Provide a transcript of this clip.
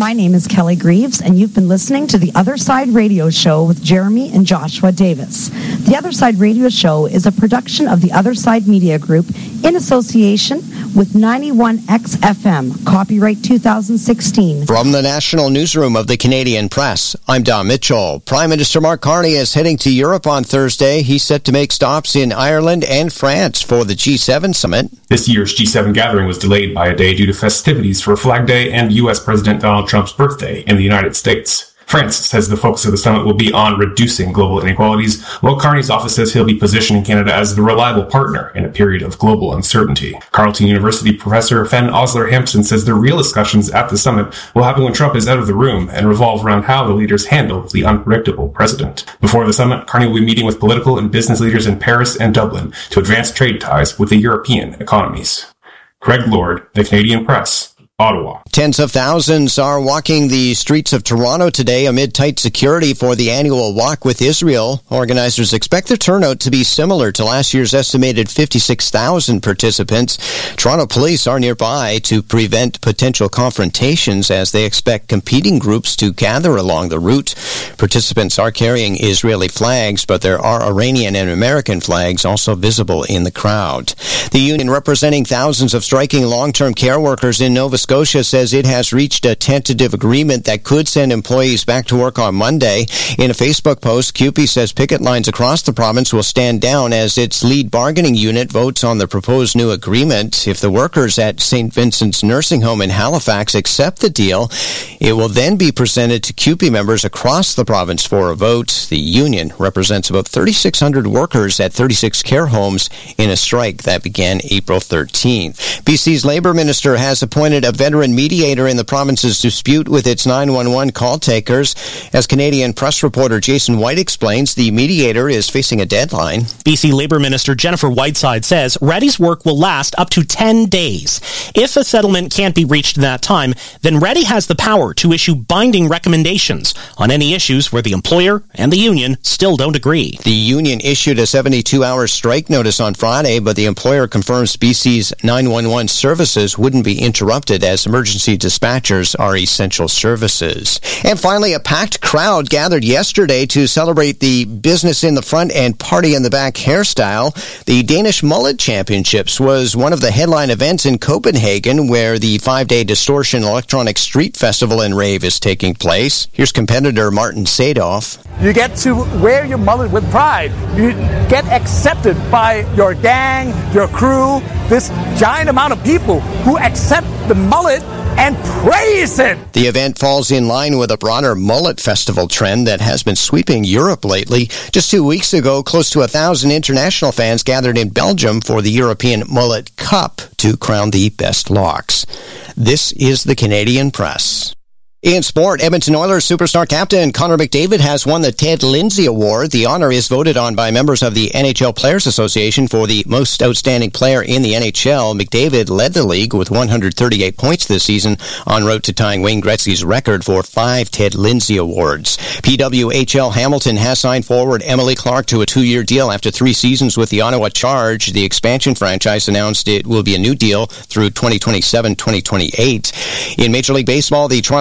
My name is Kelly Greaves, and you've been listening to The Other Side Radio Show with Jeremy and Joshua Davis. The Other Side Radio Show is a production of the Other Side Media Group in association with 91XFM, copyright 2016. From the National Newsroom of the Canadian Press, I'm Don Mitchell. Prime Minister Mark Carney is heading to Europe on Thursday. He's set to make stops in Ireland and France for the G7 summit. This year's G7 gathering was delayed by a day due to festivities for Flag Day and U.S. President Donald Trump's birthday in the United States. France says the focus of the summit will be on reducing global inequalities, while Carney's office says he'll be positioning Canada as the reliable partner in a period of global uncertainty. Carleton University professor Fen Osler-Hampson says the real discussions at the summit will happen when Trump is out of the room and revolve around how the leaders handle the unpredictable president. Before the summit, Carney will be meeting with political and business leaders in Paris and Dublin to advance trade ties with the European economies. Craig Lord, The Canadian Press, Ottawa. Tens of thousands are walking the streets of Toronto today amid tight security for the annual Walk with Israel. Organizers expect the turnout to be similar to last year's estimated 56,000 participants. Toronto police are nearby to prevent potential confrontations as they expect competing groups to gather along the route. Participants are carrying Israeli flags, but there are Iranian and American flags also visible in the crowd. The union representing thousands of striking long-term care workers in Nova Scotia says it has reached a tentative agreement that could send employees back to work on Monday. In a Facebook post, CUPE says picket lines across the province will stand down as its lead bargaining unit votes on the proposed new agreement. If the workers at St. Vincent's Nursing Home in Halifax accept the deal, it will then be presented to CUPE members across the province for a vote. The union represents about 3,600 workers at 36 care homes in a strike that began April 13th. BC's Labour Minister has appointed a veteran mediator in the province's dispute with its 911 call takers. As Canadian Press reporter Jason White explains, the mediator is facing a deadline. BC Labour Minister Jennifer Whiteside says Reddy's work will last up to 10 days. If a settlement can't be reached in that time, then Reddy has the power to issue binding recommendations on any issues where the employer and the union still don't agree. The union issued a 72-hour strike notice on Friday, but the employer confirms BC's 911 services wouldn't be interrupted as emergency dispatchers are essential services. And finally, a packed crowd gathered yesterday to celebrate the business in the front and party in the back hairstyle. The Danish Mullet Championships was one of the headline events in Copenhagen, where the 5-day Distortion Electronic Street Festival and Rave is taking place. Here's competitor Martin Sadoff. You get to wear your mullet with pride. You get accepted by your gang, your crew, this giant amount of people who accept the mullet and praise it. The event falls in line with a broader mullet festival trend that has been sweeping Europe lately. Just 2 weeks ago, close to 1,000 international fans gathered in Belgium for the European Mullet Cup to crown the best locks. This is the Canadian Press. In sport, Edmonton Oilers superstar captain Connor McDavid has won the Ted Lindsay Award. The honor is voted on by members of the NHL Players Association for the most outstanding player in the NHL. McDavid led the league with 138 points this season, en route to tying Wayne Gretzky's record for 5 Ted Lindsay Awards. PWHL Hamilton has signed forward Emily Clark to a 2-year deal after 3 seasons with the Ottawa Charge. The expansion franchise announced it will be a new deal through 2027-2028. In Major League Baseball, the Toronto